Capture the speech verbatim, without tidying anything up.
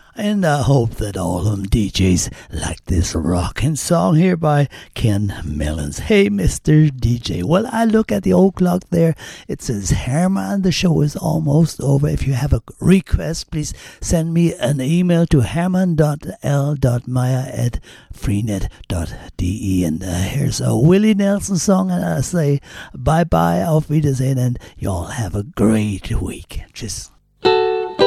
And I hope that all them D Js like this rocking song here by Ken Mellons. Hey, Mister D J. Well, I look at the old clock there. It says Herman, the show is almost over. If you have a request, please send me an email to herman dot l dot maya at freenet dot d e. And uh, here's a Willie Nelson song. And I say bye-bye, auf Wiedersehen, and y'all have a great week. Just